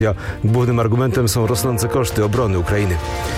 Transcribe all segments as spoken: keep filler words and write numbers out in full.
Głównym argumentem są rosnące koszty obrony Ukrainy.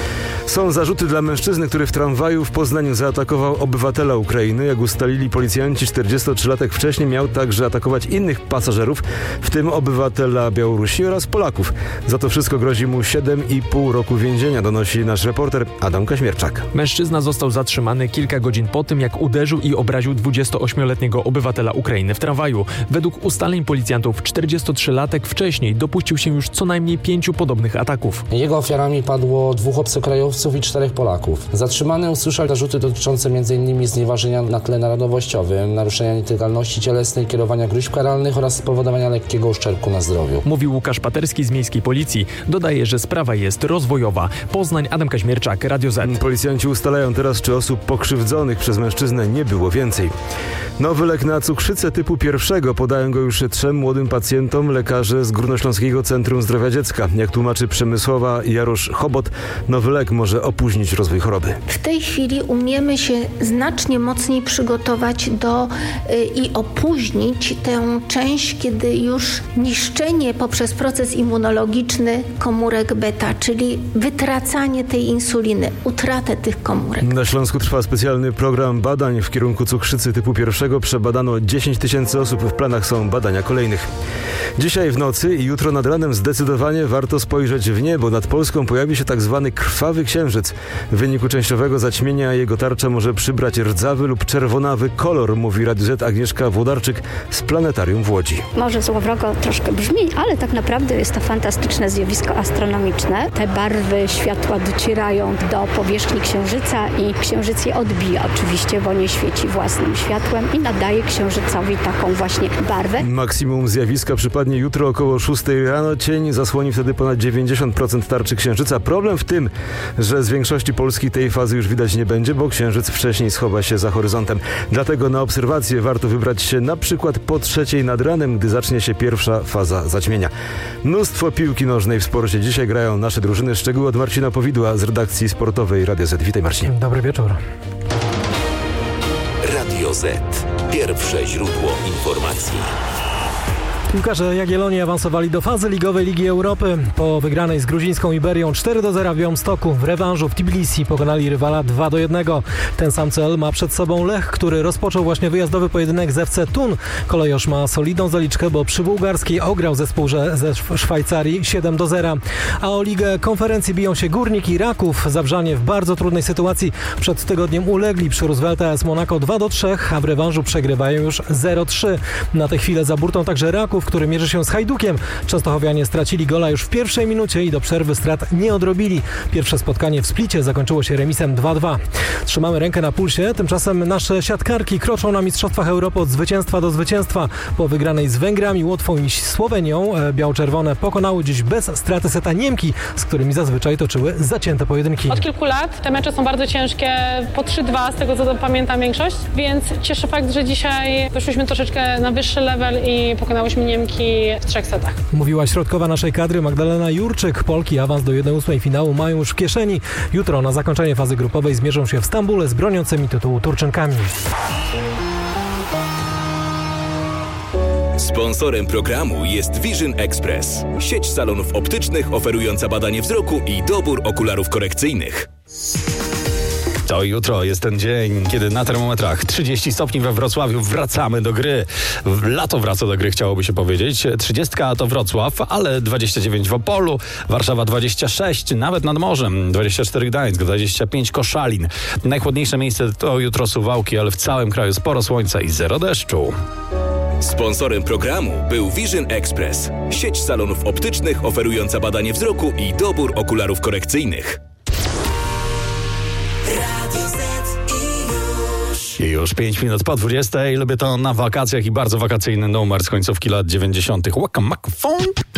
Są zarzuty dla mężczyzny, który w tramwaju w Poznaniu zaatakował obywatela Ukrainy. Jak ustalili policjanci, czterdziestotrzylatek wcześniej miał także atakować innych pasażerów, w tym obywatela Białorusi oraz Polaków. Za to wszystko grozi mu siedem i pół roku więzienia, donosi nasz reporter Adam Kaźmierczak. Mężczyzna został zatrzymany kilka godzin po tym, jak uderzył i obraził dwudziestoośmioletniego obywatela Ukrainy w tramwaju. Według ustaleń policjantów czterdziestotrzylatek wcześniej dopuścił się już co najmniej pięciu podobnych ataków. Jego ofiarami padło dwóch obcokrajowców i czterech Polaków. Zatrzymany usłyszał zarzuty dotyczące m.in. znieważenia na tle narodowościowym, naruszenia nietykalności cielesnej, kierowania gróźb karalnych oraz spowodowania lekkiego uszczerbku na zdrowiu. Mówił Łukasz Paterski z Miejskiej Policji. Dodaje, że sprawa jest rozwojowa. Poznań, Adam Kaźmierczak, Radio Z. Policjanci ustalają teraz, czy osób pokrzywdzonych przez mężczyznę nie było więcej. Nowy lek na cukrzycę typu pierwszego podają go już trzem młodym pacjentom lekarze z Górnośląskiego Centrum Zdrowia Dziecka. Jak tłumaczy Przemysława Jarosz-Chobot, nowy lek może opóźnić rozwój choroby. W tej chwili umiemy się znacznie mocniej przygotować do y, i opóźnić tę część, kiedy już niszczenie poprzez proces immunologiczny komórek beta, czyli wytracanie tej insuliny, utratę tych komórek. Na Śląsku trwa specjalny program badań w kierunku cukrzycy typu pierwszego. Przebadano dziesięć tysięcy osób, w planach są badania kolejnych. Dzisiaj w nocy i jutro nad ranem zdecydowanie warto spojrzeć w niebo. Nad Polską pojawi się tak zwany krwawy księżyc. W wyniku częściowego zaćmienia jego tarcza może przybrać rdzawy lub czerwonawy kolor, mówi Radiu Z Agnieszka Włodarczyk z Planetarium w Łodzi. Może złowrogo troszkę brzmi, ale tak naprawdę jest to fantastyczne zjawisko astronomiczne. Te barwy światła docierają do powierzchni księżyca i księżyc je odbija oczywiście, bo nie świeci własnym światłem i nadaje księżycowi taką właśnie barwę. Maksimum zjawiska przypadnie jutro około szóstej rano. Cień zasłoni wtedy ponad dziewięćdziesiąt procent tarczy księżyca. Problem w tym, że z większości Polski tej fazy już widać nie będzie, bo księżyc wcześniej schowa się za horyzontem. Dlatego na obserwacje warto wybrać się na przykład po trzeciej nad ranem, gdy zacznie się pierwsza faza zaćmienia. Mnóstwo piłki nożnej w sporcie. Dzisiaj grają nasze drużyny. Szczegóły od Marcina Powidła z redakcji sportowej Radia Z. Witaj, Marcinie. Dobry wieczór. Radio Z. Pierwsze źródło informacji. Piłkarze Jagiellonii awansowali do fazy ligowej Ligi Europy. Po wygranej z gruzińską Iberią cztery do zera w Białymstoku w rewanżu w Tbilisi pokonali rywala dwa do jednego. Ten sam cel ma przed sobą Lech, który rozpoczął właśnie wyjazdowy pojedynek z F C Thun. Kolejorz ma solidną zaliczkę, bo przy bułgarskiej ograł zespół ze Szwajcarii siedem do zera. A o Ligę Konferencji biją się Górnik i Raków. Zabrzanie w bardzo trudnej sytuacji przed tygodniem ulegli przy Roosevelt A S Monaco dwa do trzech, a w rewanżu przegrywają już zero trzy. Na tę chwilę za burtą także Raków, który mierzy się z Hajdukiem. Częstochowianie stracili gola już w pierwszej minucie i do przerwy strat nie odrobili. Pierwsze spotkanie w Splicie zakończyło się remisem dwa dwa. Trzymamy rękę na pulsie. Tymczasem nasze siatkarki kroczą na Mistrzostwach Europy od zwycięstwa do zwycięstwa. Po wygranej z Węgrami, Łotwą i Słowenią biało-czerwone pokonały dziś bez straty seta Niemki, z którymi zazwyczaj toczyły zacięte pojedynki. Od kilku lat te mecze są bardzo ciężkie, po trzy dwa z tego co pamiętam większość, więc cieszy fakt, że dzisiaj wyszliśmy troszeczkę na wyższy level i pokonałyśmy Niemki w trzech setach. Mówiła środkowa naszej kadry Magdalena Jurczyk. Polki awans do jeden ósmej finału mają już w kieszeni. Jutro na zakończenie fazy grupowej zmierzą się w Stambule z broniącymi tytułu Turczynkami. Sponsorem programu jest Vision Express, sieć salonów optycznych oferująca badanie wzroku i dobór okularów korekcyjnych. To jutro jest ten dzień, kiedy na termometrach trzydzieści stopni we Wrocławiu wracamy do gry. Lato wraca do gry, chciałoby się powiedzieć. trzydziestka to Wrocław, ale dwadzieścia dziewięć w Opolu, Warszawa dwadzieścia sześć, nawet nad morzem, dwadzieścia cztery Gdańsk, dwadzieścia pięć Koszalin. Najchłodniejsze miejsce to jutro Suwałki, ale w całym kraju sporo słońca i zero deszczu. Sponsorem programu był Vision Express, sieć salonów optycznych oferująca badanie wzroku i dobór okularów korekcyjnych. I już pięć minut po dwudziestej. Lubię to na wakacjach i bardzo wakacyjny numer z końcówki lat dziewięćdziesiątych. Waka Maka Phone.